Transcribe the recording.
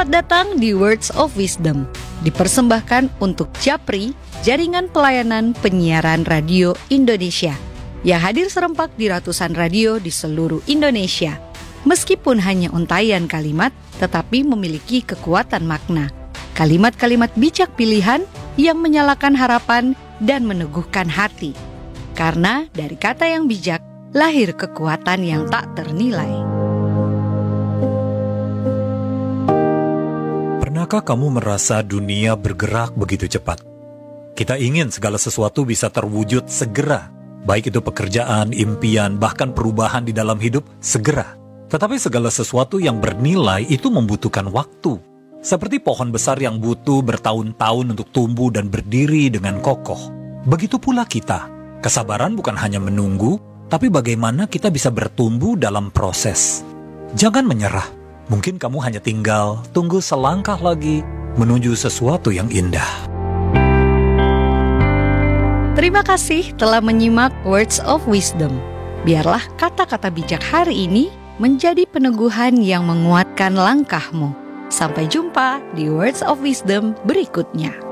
Selamat datang di Words of Wisdom, dipersembahkan untuk Japri, Jaringan Pelayanan Penyiaran Radio Indonesia, yang hadir serempak di ratusan radio di seluruh Indonesia. Meskipun hanya untayan kalimat, tetapi memiliki kekuatan makna. Kalimat-kalimat bijak pilihan yang menyalakan harapan dan meneguhkan hati. Karena dari kata yang bijak, lahir kekuatan yang tak ternilai. Pernahkah kamu merasa dunia bergerak begitu cepat? Kita ingin segala sesuatu bisa terwujud segera, baik itu pekerjaan, impian, bahkan perubahan di dalam hidup segera. Tetapi segala sesuatu yang bernilai itu membutuhkan waktu. Seperti pohon besar yang butuh bertahun-tahun untuk tumbuh dan berdiri dengan kokoh. Begitu pula kita. Kesabaran bukan hanya menunggu, tapi bagaimana kita bisa bertumbuh dalam proses. Jangan menyerah. Mungkin kamu hanya tinggal tunggu selangkah lagi menuju sesuatu yang indah. Terima kasih telah menyimak Words of Wisdom. Biarlah kata-kata bijak hari ini menjadi peneguhan yang menguatkan langkahmu. Sampai jumpa di Words of Wisdom berikutnya.